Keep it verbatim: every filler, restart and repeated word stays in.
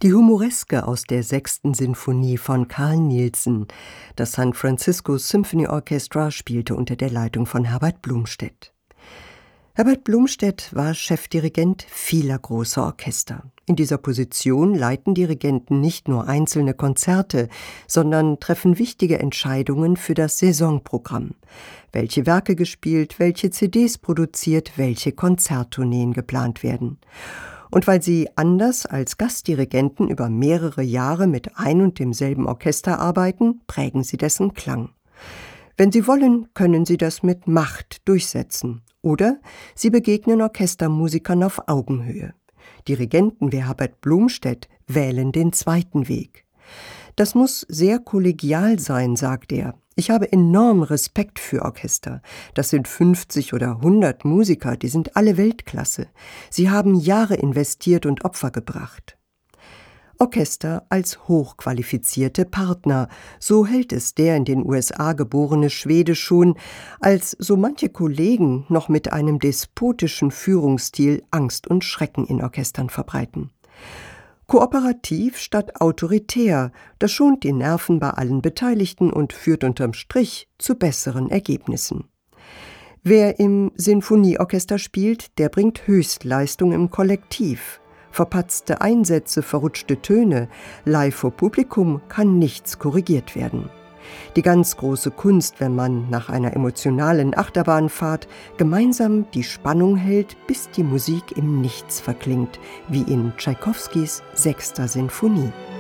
Die Humoreske aus der sechsten Sinfonie von Carl Nielsen, das San Francisco Symphony Orchestra, spielte unter der Leitung von Herbert Blumstedt. Herbert Blumstedt war Chefdirigent vieler großer Orchester. In dieser Position leiten Dirigenten nicht nur einzelne Konzerte, sondern treffen wichtige Entscheidungen für das Saisonprogramm. Welche Werke gespielt, welche C Ds produziert, welche Konzerttourneen geplant werden. Und weil sie anders als Gastdirigenten über mehrere Jahre mit ein und demselben Orchester arbeiten, prägen sie dessen Klang. Wenn sie wollen, können sie das mit Macht durchsetzen. Oder sie begegnen Orchestermusikern auf Augenhöhe. Dirigenten wie Herbert Blumstedt wählen den zweiten Weg. Das muss sehr kollegial sein, sagt er. Ich habe enormen Respekt für Orchester. Das sind fünfzig oder hundert Musiker, die sind alle Weltklasse. Sie haben Jahre investiert und Opfer gebracht. Orchester als hochqualifizierte Partner, so hält es der in den U S A geborene Schwede schon, als so manche Kollegen noch mit einem despotischen Führungsstil Angst und Schrecken in Orchestern verbreiten. Kooperativ statt autoritär, das schont die Nerven bei allen Beteiligten und führt unterm Strich zu besseren Ergebnissen. Wer im Sinfonieorchester spielt, der bringt Höchstleistung im Kollektiv. Verpatzte Einsätze, verrutschte Töne, live vor Publikum kann nichts korrigiert werden. Die ganz große Kunst, wenn man nach einer emotionalen Achterbahnfahrt gemeinsam die Spannung hält, bis die Musik im Nichts verklingt, wie in Tschaikowskis sechster Sinfonie.